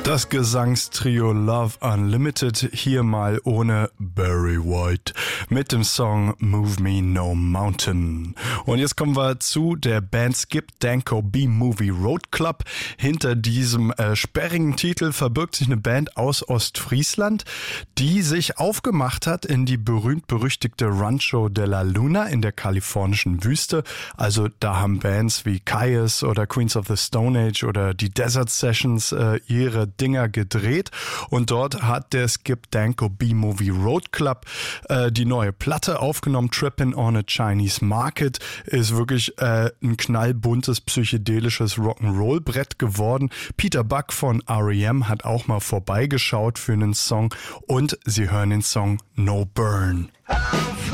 Das Gesangstrio Love Unlimited, hier mal ohne Barry White, mit dem Song Move Me No Mountain. Und jetzt kommen wir zu der Band Skip Danko B-Movie Road Club. Hinter diesem sperrigen Titel verbirgt sich eine Band aus Ostfriesland, die sich aufgemacht hat in die berühmt-berüchtigte Rancho de la Luna in der kalifornischen Wüste. Also da haben Bands wie Kyuss oder Queens of the Stone Age oder die Desert Sessions ihre Dinger gedreht, und dort hat der Skip Danko B-Movie Road Club die neue Platte aufgenommen. Trippin' on a Chinese Market ist wirklich ein knallbuntes, psychedelisches Rock'n'Roll-Brett geworden. Peter Buck von R.E.M. hat auch mal vorbeigeschaut für einen Song, und sie hören den Song No Burn.